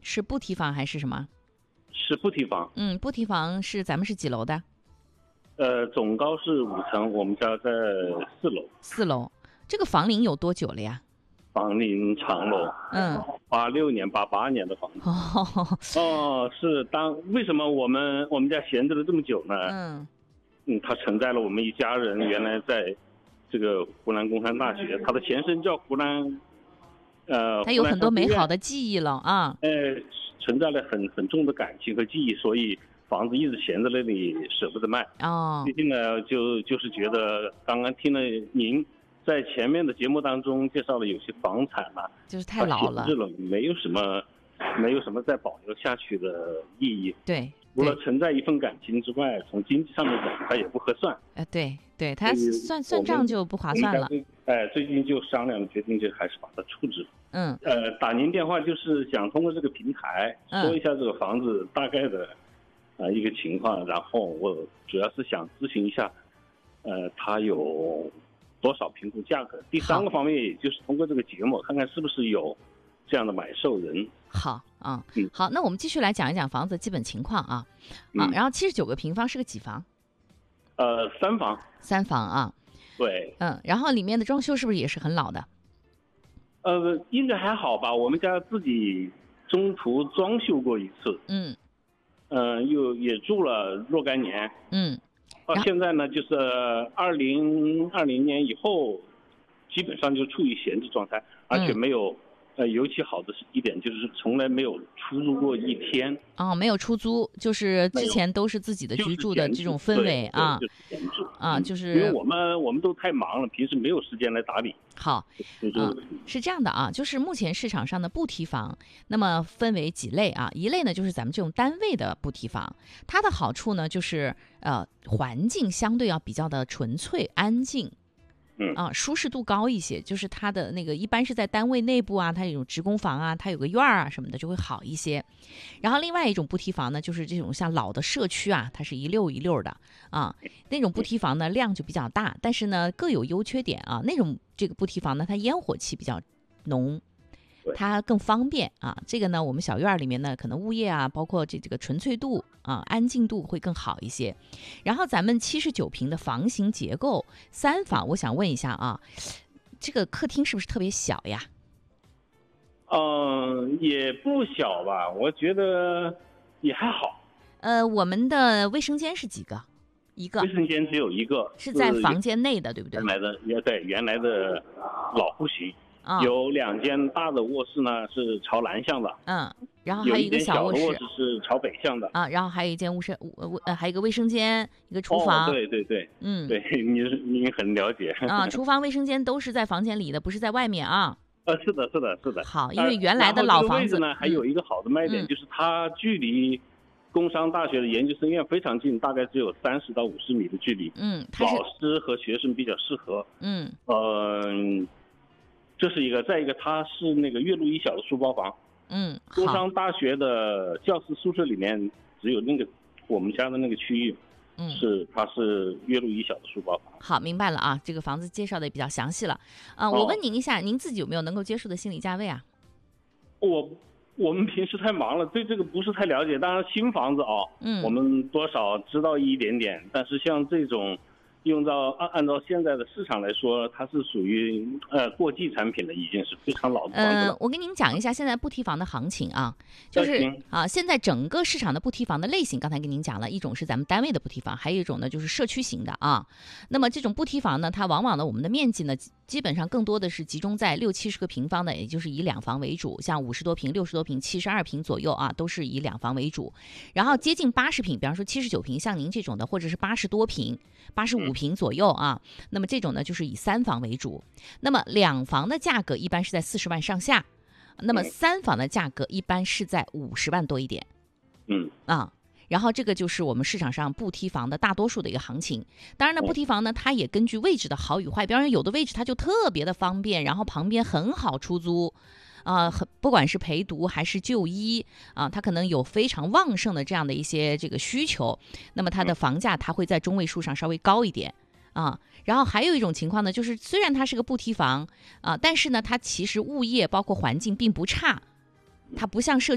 是不提房还是什么？ 是不提房。 不提房咱们是几楼的？ 总高是5层，我们家在4楼。 4楼。这个房龄有多久了呀？ 房龄长楼。86年、88年的房子。是为什么我们家闲置了这么久呢？它承载了我们一家人原来在这个湖南工商大学，它的前身叫湖南。 它有很多美好的记忆了啊。 存在了很重的感情和记忆，所以房子一直闲在那里，舍不得卖。最近呢，就是觉得刚刚听了您在前面的节目当中介绍了有些房产就是太老了， 没有什么再保留下去的意义。 对， 除了存在一份感情之外，从经济上面讲，它也不合算。 对，它算账就不划算了。 最近就商量决定，就还是把它处置。打您电话就是想通过这个平台说一下这个房子大概的一个情况，然后我主要是想咨询一下，它有多少评估价格。第3个方面，也就是通过这个节目看看是不是有这样的买受人。 好，那我们继续来讲一讲房子基本情况啊。然后79个平方是个几房 ？3房。 3房啊。 对。 然后里面的装修是不是也是很老的？ 应该还好吧，我们家自己中途装修过一次。也住了若干年。到现在呢，就是2020年以后，基本上就处于闲置状态，而且没有。尤其好的是一点就是从来没有出租过一天。 没有出租，就是之前都是自己的居住的这种氛围啊。就是因为我们都太忙了，平时没有时间来打理。 好，是这样的啊，就是目前市场上的不提房，那么分为几类啊。一类呢就是咱们这种单位的不提房，它的好处呢就是环境相对要比较的纯粹安静。舒适度高一些，就是它的那个一般是在单位内部啊，它有职工房啊，它有个院啊什么的就会好一些。然后另外一种不提房呢，就是这种像老的社区啊，它是一溜一溜的那种不提房呢量就比较大，但是呢各有优缺点啊。那种这个不提房呢，它烟火气比较浓，它更方便这个呢，我们小院里面呢，可能物业啊，包括这个纯粹度安静度会更好一些。然后咱们79平的房型结构3房，我想问一下这个客厅是不是特别小呀？ 也不小吧，我觉得也还好。 我们的卫生间是几个？一个。 卫生间只有一个， 是在房间内的，对不对？ 原来的老户型。有2间大的卧室呢是朝南向的， 然后还有一个小卧室是朝北向的然后还有一间还有一个卫生间，一个厨房。 对，对，您很了解厨房、卫生间都是在房间里的，不是在外面是的。 好，因为原来的老房子这个位置呢还有一个好的卖点，就是它距离工商大学的研究生院非常近，大概只有30到50米的距离。老师和学生比较适合。这是一个，再一个它是那个阅路一小的书包房。工商大学的教师宿舍里面只有那个我们家的那个区域，它是阅路一小的书包房。 好，明白了这个房子介绍的也比较详细了我问您一下，您自己有没有能够接受的心理价位啊？ 我们平时太忙了，对这个不是太了解。当然新房子我们多少知道一点点，但是像这种按照现在的市场来说，它是属于过季产品了，已经是非常老的房子了。 我跟您讲一下现在不提房的行情就是现在整个市场的不提房的类型，刚才跟您讲了，一种是咱们单位的不提房，还有一种呢就是社区型的那么这种不提房呢，它往往呢我们的面积呢基本上更多的是集中在60-70个平方的，也就是以2房为主，像50多平、60多平、72平左右都是以2房为主。然后接近80平，比方说79平，像您这种的，或者是80多平、85平左右那么这种呢就是以3房为主。那么2房的价格一般是在40万上下，那么3房的价格一般是在50万多一点。然后这个就是我们市场上不提房的大多数的一个行情。当然呢，不提房呢，它也根据位置的好与坏，比方说有的位置它就特别的方便，然后旁边很好出租不管是陪读还是就医它可能有非常旺盛的这样的一些这个需求，那么它的房价它会在中位数上稍微高一点然后还有一种情况呢，就是虽然它是个不提房但是呢，它其实物业包括环境并不差，它不像社